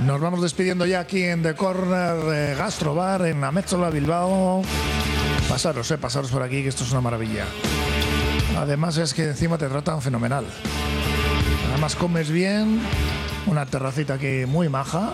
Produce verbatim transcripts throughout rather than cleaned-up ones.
Nos vamos despidiendo ya aquí en The Corner eh, Gastrobar, en Amétzola, Bilbao. Pasaros, eh, pasaros por aquí, que esto es una maravilla. Además es que encima te tratan fenomenal. Además comes bien, una terracita aquí muy maja.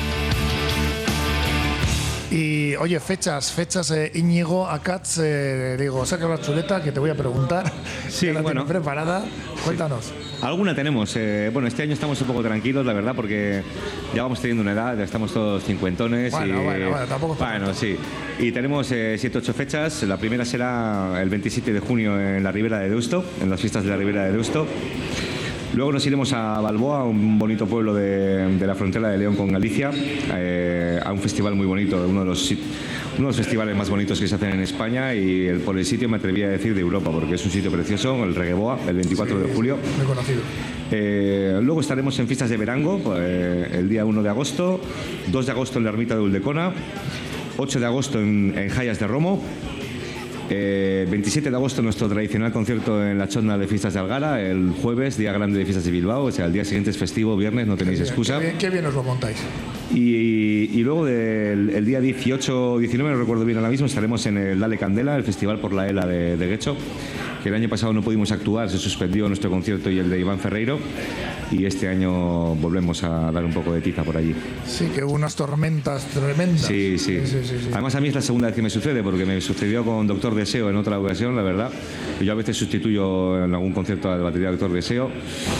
Y oye, fechas, fechas, eh, Íñigo, Akats, eh, digo, saca la chuleta que te voy a preguntar. Sí, que la bueno. tengo preparada. Cuéntanos. Sí. Alguna tenemos. Eh, bueno, este año estamos un poco tranquilos, la verdad, porque ya vamos teniendo una edad, ya estamos todos cincuentones. Bueno, y, bueno, bueno, tampoco. Bueno, sí. Y tenemos eh, siete, ocho fechas. La primera será el veintisiete de junio en la Ribera de Deusto, en las fiestas de la Ribera de Deusto. Luego nos iremos a Balboa, un bonito pueblo de, de la frontera de León con Galicia, eh, a un festival muy bonito, uno de, los, uno de los festivales más bonitos que se hacen en España y el, por el sitio me atreví a decir de Europa, porque es un sitio precioso, el Regueboa, el veinticuatro de julio. Muy conocido. Eh, luego estaremos en fiestas de Verango, eh, el día uno de agosto, dos de agosto en la ermita de Uldecona, ocho de agosto en, en Jayas de Romo. Eh, veintisiete de agosto nuestro tradicional concierto en la Chotna de Fiestas de Algara, el jueves, día grande de Fiestas de Bilbao, o sea, el día siguiente es festivo, viernes, no tenéis Qué bien, excusa. Qué bien, qué bien os lo montáis. Y, y luego del el día dieciocho diecinueve, no recuerdo bien ahora mismo, estaremos en el Dale Candela, el festival por la E L A de, de Guecho, que el año pasado no pudimos actuar, se suspendió nuestro concierto y el de Iván Ferreiro, y este año volvemos a dar un poco de tiza por allí. Sí, que hubo unas tormentas tremendas. Sí, sí. Sí, sí, sí, sí. Además a mí es la segunda vez que me sucede, porque me sucedió con Doctor Deseo en otra ocasión, la verdad. Yo a veces sustituyo en algún concierto a la batería de Doctor Deseo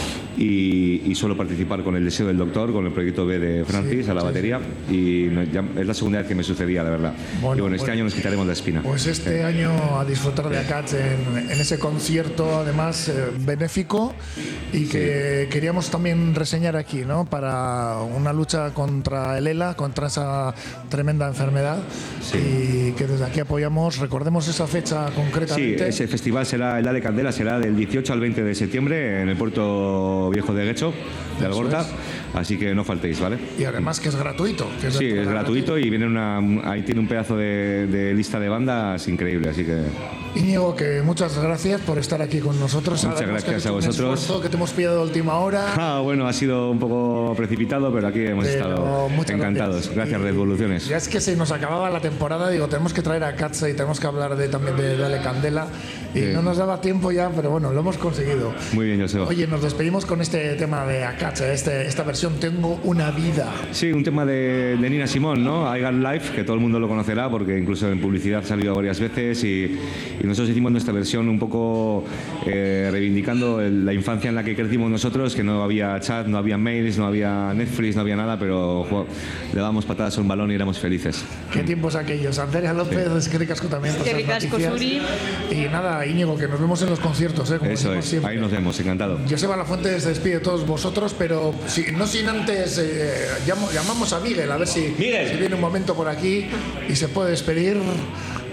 y, y suelo participar con el Deseo del Doctor, con el proyecto B de Francis, sí, a la sí, batería, sí. Y no, ya, es la segunda vez que me sucedía, la verdad. Bueno, y bueno, este bueno, año nos quitaremos la espina. Pues este sí. año a disfrutar de Akats en, en ese concierto, además, eh, benéfico, y que sí. queríamos también reseñar aquí, ¿no? Para una lucha contra el E L A, contra esa tremenda enfermedad, sí. y que desde aquí apoyamos. Recordemos esa fecha concretamente. Sí, ese festival será el Dale Candela, será del dieciocho al veinte de septiembre en el puerto viejo de Guecho, de Algorta, así que no faltéis, ¿vale? Y además que es gratuito. Que es sí, es gratuito, gratuito y viene una, ahí tiene un pedazo de, de lista de bandas increíble, así que... Íñigo, que muchas gracias por estar aquí con nosotros. Muchas Sabemos gracias que a vosotros. Esfuerzo, que te hemos pillado de última hora. Ah, bueno, ha sido un poco precipitado, pero aquí hemos pero estado encantados. Gracias, gracias Revoluciones. Ya es que se nos acababa la temporada, digo, tenemos que traer a Akats y tenemos que hablar de, también de Dale Candela. Y sí. no nos daba tiempo ya, pero bueno, lo hemos conseguido. Muy bien, Joseba. Oye, nos despedimos con este tema de Akats, este, esta versión Tengo una vida. Sí, un tema de, de Nina Simone, ¿no? I Got Life, que todo el mundo lo conocerá porque incluso en publicidad ha salido varias veces y, y nosotros hicimos nuestra versión un poco eh, reivindicando el, la infancia en la que crecimos nosotros, que no había chat, no había mails, no había Netflix, no había nada, pero jo, le dábamos patadas a un balón y éramos felices. Qué tiempos aquellos. Andrea López, sí. Es que ricasco también. Es que ricasco, Suri. Y nada, Íñigo, que nos vemos en los conciertos, ¿eh? Como eso es, siempre. Ahí nos vemos, encantado. Joseba Lafuente se despide de todos vosotros, pero si, no sin antes eh, llamo, llamamos a Miguel, a ver si, si viene un momento por aquí y se puede despedir.